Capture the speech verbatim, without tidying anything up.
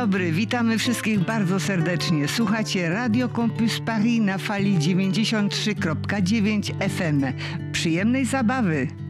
dobry, witamy wszystkich bardzo serdecznie. Słuchacie Radio Campus Paris na fali dziewięćdziesiąt trzy przecinek dziewięć F M. Przyjemnej zabawy!